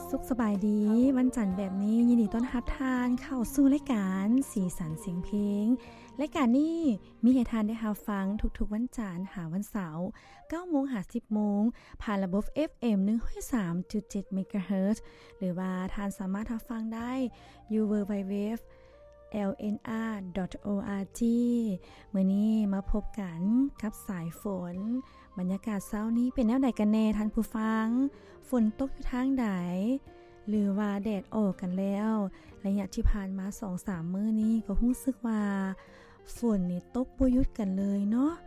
สุขสบายดีวันจันทร์แบบนี้ยินดีต้อนรับทานเข้าสู่รายการสีสันเสียงเพลงรายการนี้มีให้ทานได้รับฟังทุกๆวันจันทร์หาวันเสาร์ 9:00 น. ถึง 10:00 น. ผ่านระบบ FM 103.7 MHz หรือว่าทานสามารถรับฟังได้อยู่ www.lnr.org มื้อนี้มาพบกันกับสายฝนบรรยากาศเช้านี้เป็นแนวใดกันแน่ท่านผู้ฟังฝนตกอยู่ทางใดหรือว่าแดดออกกันแล้วระยะที่ผ่านมา 2-3 มื้อนี้ก็รู้สึกว่าฝนนี่ตกบ่หยุดกันเลยเนาะ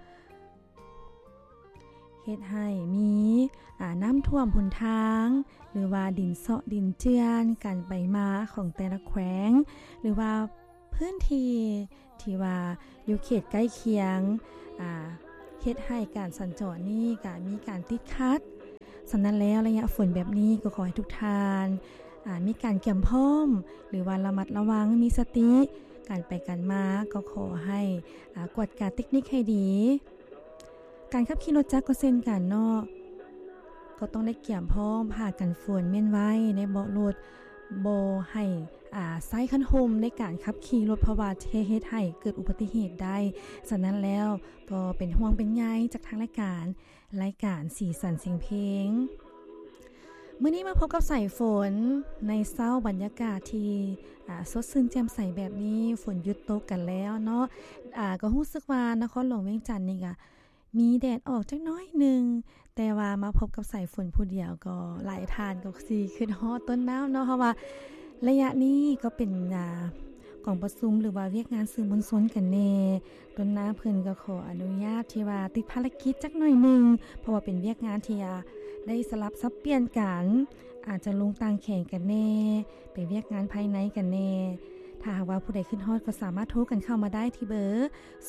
เฮ็ดให้มีน้ำท่วมหนทางหรือว่าดินเซาะดินเจือนการไปมาของแต่ละแขวงหรือว่าพื้นที่ที่ว่าอยู่เขตใกล้เคียงเฮ็ดให้การสัญจรนี่ก็มีการติดขัดฉะนั้นแล้วระยะฝนแบบนี้ก็ขอให้ทุกท่านมีการเตรียมพร้อมหรือว่าระมัดระวังมีสติการไปกันมาก็ขอให้กวดการเทคนิคให้ดีการขับขี่รถจักรก็เช่นกันเนาะก็ต้องได้เตรียมพร้อมผ้ากันฝนแม่นไว้ในเบาะรถบ่ให้ใช้คันห่มในการขับขี่รถเพราะว่าเฮ็ดให้เกิดอุบัติเหตุได้ฉะนั้นแล้วก็เป็นห่วงเป็นใยจากทางรายการสีสันเสียงเพลงมื้อนี้มาพบกับสายฝนในเช้าบรรยากาศที่สดชื่นแจ่มใสแบบนี้ฝนหยุดตกกันแล้วเนาะก็รู้สึกว่านครหลวงเวียงจันทน์นี่ก็มีแดดออกจักน้อยนึงแต่ว่ามาพบกับสายฝนผู้เดียวก็หลายทานก็สิขึ้นฮอดต้นน้ำเนาะเพราะว่าระยะนี้ก็เป็นกองประชุมหรือว่าเรียกงานสื่อมวลชนกันแน่ต้นน้ำเพิ่นก็ขออนุญาตที่ว่าติดภารกิจจักหน่อยนึงเพราะว่าเป็นเรียกงานที่ได้สลับซับเปลี่ยนกันอาจจะลงต่างแข่งกันแน่ไปเรียกงานภายในกันแน่ถ้าหากว่าผู้ใดขึ้นฮอดก็สามารถโทรกันเข้ามาได้ที่เบอร์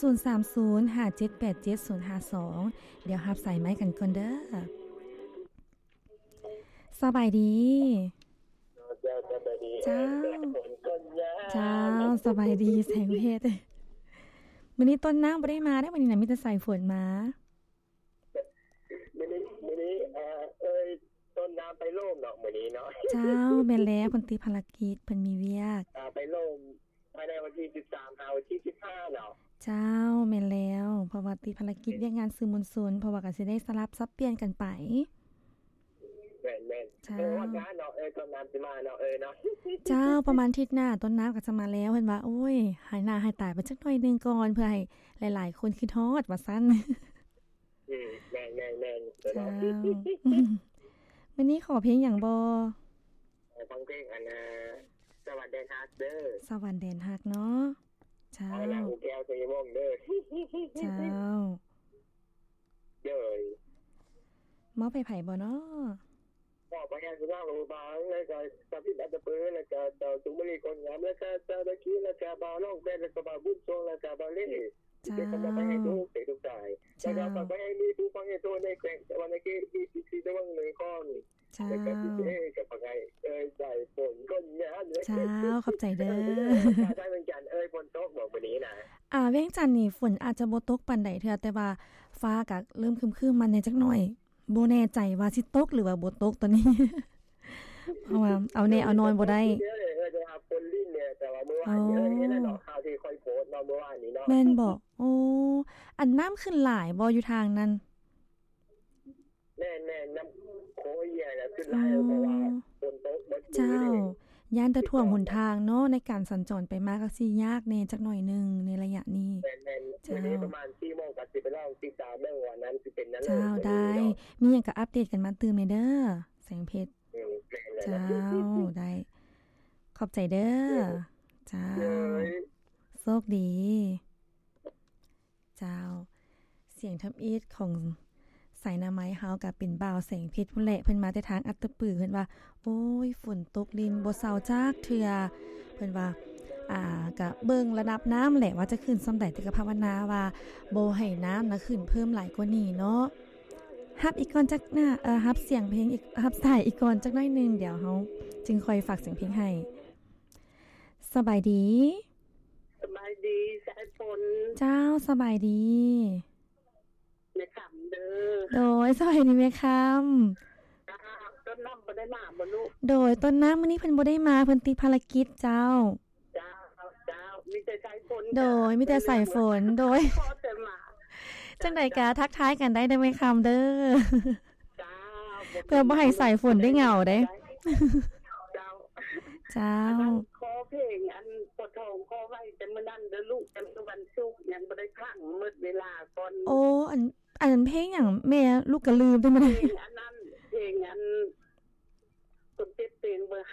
03057875052 เดี๋ยวรับสายไม้กันก่อนเด้อสบายดีเจ้าสบายดีแสงเพชรมื้อนี้ต้นน้ำบ่ได้มาได้มื้อนี้น่ะมีแต่สายฝนมามื้อนี้ต้นน้ำไปโล่มเนาะมื้อนี้เนาะเจ้าแม่นแล้วเพิ่นติดภารกิจเพิ่นมีเวียกไปโล่มภายในวันที่13ถึงวันที่15เนาะเจ้าแม่นแล้วเพราะว่าติดภารกิจเวียกงานสื่อมวลชนเพราะว่าก็สิได้สลับซับเปลี่ยนกันไปแม่นๆว่างานเนาะต้นน้ำสิมาเนาะเนาะเจ้าประมาณอาทิตย์หน้าต้นน้ำก็จะมาแล้วเพิ่นว่าโอ้ยหายหน้าหายตาไปจักหน่อยนึงก่อนเพื่อให้หลายๆคนคิดฮอดว่าซั่นแม่นๆเจ้าวันนี้ขอเพลงหยังบ่ฟังเพลงสวัสดีฮักเด้อสวัสดีฮักเนาะเจ้าเอาล่ะอูแก้วใส่วงเด้อเจ้าเด้อมอไปไผบ่เนาะบอกไปยังสุราษฎร์รูบางแล้วก็สาธิตอัตเปื้อแล้วก็ดาวจุมรีคนงามแล้วก็ตะกี้แล้วก็บ่าวน้องแบนแล้วก็บ่าวบุญทรงแล้วก็บ่าวเล่จ้าก็มาให้ดูไปทุกสายแล้วก็ไปให้มีผู้ฟังให้ตัวในแขวงแต่วันนี้ที่ตะวันเลยข้อนี่แล้วก็ที่กับไงใจฝนก็ยามเลยเจ้าขอบใจเด้อได้เหมือนกันฝนตกบอกวันนี้นะเวียงจันทน์นี่ฝนอาจจะบ่ตกปานใดเทื่อแต่ว่าฟ้าก็เริ่มครึมๆมันแน่จักหน่อยบ่แน่ใจว่าสิตกหรือว่าบ่ตกตอนนี้เพราะว่าเอาแน่เอานอนบ่ได้จะหาฝนลิ้นเนี่ยแต่ว่าเมื่อวานนี้เนาะข่าวที่ค่อยโพสต์เนาะเมื่อวานนี้เนาะแม่นบ่โอ้อันน้ำขึ้นหลายบ่อยู่ทางนั้นแน่ๆน้ำโคยใหญ่น่ะขึ้นหลายเพราะว่าฝนตกบ่เจ้าย่านจะท่วมหนทางเนาะในการสัญจรไปมาก็สิยากแน่จักหน่อยนึงในระยะนี้แม่นๆวันนี้ประมาณ 4:00 นก็สิไปลองติดตามเรื่องวันนั้นสิเป็นนั้นเลยเจ้าได้มีหยังก็อัปเดตกันมาตื่มเด้อแสงเพชรเจ้าได้ขอบใจเด้อเจ้าโชคดีเจ้าเสียงทำอีทของสายนาไม้เฮาก็เป็นบ่าวแสงเพชรพุ่นแหละเพิ่นมาแต่ทางอัตตปือเพิ่นว่าโอ้ยฝนตกลินบ่เซาจักเทื่อเพิ่นว่าก็เบิ่งระดับน้ำแหละว่าจะขึ้นส่ำใดแต่ก็ภาวนาว่าบ่ให้น้ำน่ะขึ้นเพิ่มหลายกว่านี้เนาะฮับอีกก่อนจักหน้าฮับเสียงเพลงอีกฮับสายอีกก่อนจักหน่อยนึงเดี๋ยวเฮาจึงค่อยฝากเสียงเพลงให้สบายดีสายฝนเจ้าสบายดีแม่คำเด้อโดยสบายดีแม่คำต้นน้ำบ่ได้มาบ่ลูกโดยต้นน้ำมื้อนี้เพิ่นบ่ได้มาเพิ่นติดภารกิจเจ้ามีแต่สายฝนโดยมีแต่สายฝนโดยจังได๋กะทักทายกันได้มั้ยคำเด้อเพื่อบ่ให้สายฝนได้เหงาเด้เจ้าขอเพลงอันปวดท้องขอไว้แต่มื้อนั้นเด้อลูกจันทร์วันศุกร์ยังบ่ได้พังหมดเวลาก่อนโอ้อันเพลงหยังแม่ลูกก็ลืมไปหมดเลยอันนั้นเพลงอันคนเจ็บเตียงเบอร์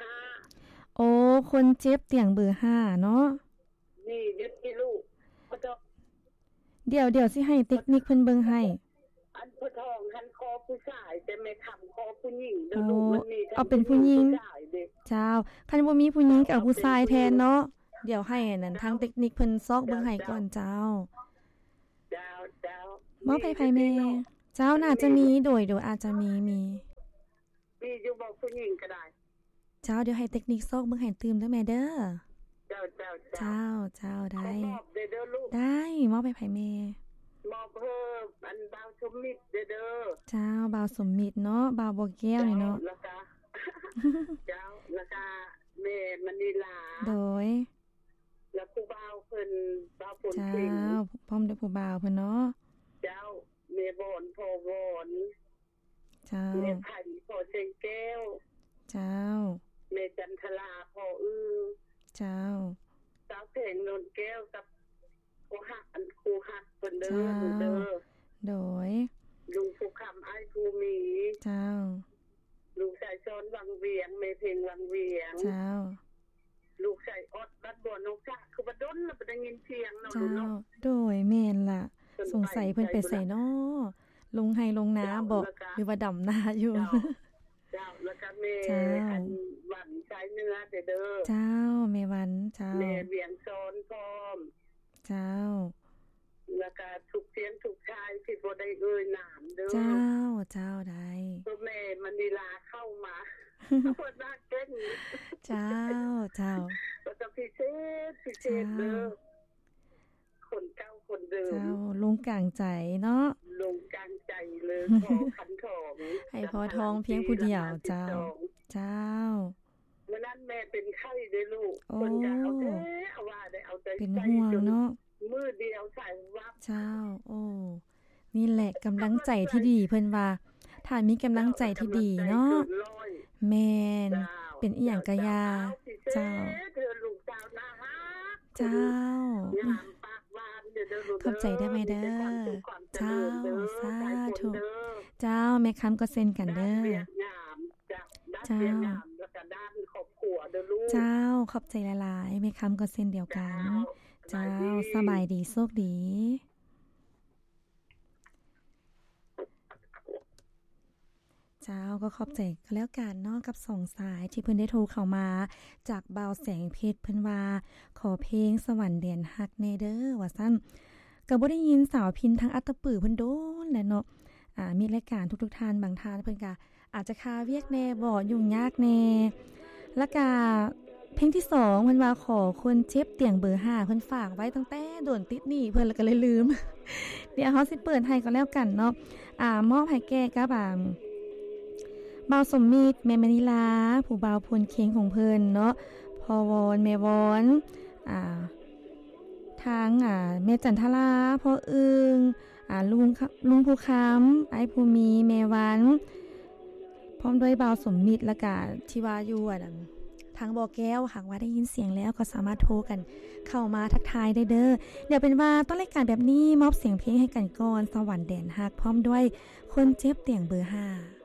5 โอ้คนเจ็บเตียงเบอร์5เนาะนี่ยึดที่ลูกเดี๋ยวสิให้เทคนิคเพิ่นเบิ่งให้อันปวดท้องหันคอผู้ชายแต่แม่คำคอผู้หญิงเด้อลูกมันมีเอาเป็นผู้หญิงเจ้าคันบ่มีผู้หญิงก็เอาผู้ชายแทนเนาะเดี๋ยวให้นั่นทางเทคนิคเพิ่นซอกเบิ่งให้ก่อนเจ้ามอบให้แม่เจ้าน่าจะมีโดยอาจจะมีอยู่บ่ผู้หญิงก็ได้เจ้าเดี๋ยวให้เทคนิคซอกเบิ่งให้ตื่มเด้อแม่เด้อเจ้าได้ได้มอบให้แม่มอบเพิ่มอันบ่าวสมมิตรเด้อเจ้าบ่าวสมมิตรเนาะบ่าวบ่แก้วนี่เนาะเจ้าแล้วก็แม่มณีลาโดยแล้วผู้บ่าวเพิ่นบ่าวฝนเจ้าพร้อมด้วยผู้บ่าวเพิ่นเนาะเจ้าแม่บอนพ่อบอนเจ้าแม่ไผ่พ่อเชงแก้วเจ้าแม่จันทราพ่อเจ้าสาวเพลงนนแก้วกับครูฮักเพิ่นเด้อโดยลุงผู้คำอ้ายภูมีเจ้าลูกชายซ้อนวังเวียงแม่เพลงวังเวียงเจ้าลูกชายออดบัดบ่นกจ้าคือบ่ดนแล้วบ่ได้ยินเสียงเนาะเนาะโดยแม่นล่ะสงสัยเพิ่นไปใส่น้อลงไห้ลงน้ำบอกหรือว่าดำนาอยู่เจ้าแล้วก็แม่อันหวันสายเนื้อเด้อเจ้าแม่วันเจ้าแม่เวียงซ้อนพร้อมเจ้าแล้วก็ทุกเสียงทุกชายที่บ่ได้เอ่ยนามเด้อเจ้าได้แม่มณีลาเข้ามาเพิ่นน่าเก่งเจ้าแล้วก็พิเศษเด้อคนเก่าคนเดิมเจ้าลงกลางใจเนาะลงกลางใจเลยขอขันทองให้พอทองเพียงผู้เดียวเจ้าเมื่อนั้นแม่เป็นไข้เด้อลูกคนจะเอาว่าได้เอาใจเป็นห่วงเนาะมือเดียวใส่วับเจ้าโอ้นี่แหละกำลังใจที่ดีเพิ่นว่าถ้ามีกำลังใจที่ดีเนาะแม่นเป็นอีหยังกะยาเจ้าลูกสาวน่ารักเจ้าขอบใจได้ไหมเด้อเจ้าสาธุเจ้าแม่คำก็เซ็นกันเด้อเจ้าเจ้าขอบใจหลายๆแม่คำก็เซ็นเดียวกันเจ้าสบายดีโชคดีเจ้าก็ขอบใจก็แล้วกันเนาะกับ2สายที่เพิ่นได้โทรเข้ามาจากบ่าวแสงเพชรเพิ่นว่าขอเพลงสวรรค์แดนฮักแน่เด้อว่าซั่นก็บ่ได้ยินสาวพินทางอัตตปือเพิ่นโดนแหละเนาะมีรายการทุกๆท่านบางท่านเพิ่นก็อาจจะคาเวียกแน่บ่ยุ่งยากแน่แล้วก็เพลงที่2เพิ่นว่าขอคนเจ็บเตียงเบอร์5เพิ่นฝากไว้ตั้งแต่โดนติดหนี้เพิ่นแล้วก็เลยลืมเดี๋ยวเฮาสิเปิดให้ก็แล้วกันเนาะมอบให้แก่กับบ่าวสมมิตรแม่มณีลาผู้บ่าวพลเคียงของเพิ่นเนาะพ่อวอนแม่วอนทางแม่จันทราพ่ออึ้งลุงผู้คำไอ้ภูมีแม่วันพร้อมด้วยบ่าวสมมิตรแล้วก็ที่ว่าอยู่ทางบ่อแก้วหากว่าได้ยินเสียงแล้วก็สามารถโทรกันเข้ามาทักทายได้เด้อเดี๋ยวเป็นว่าต้นรายการแบบนี้มอบเสียงเพลงให้กันก่อนสวรรค์แดนฮักพร้อมด้วยคนเจ็บเตียงเบอร์5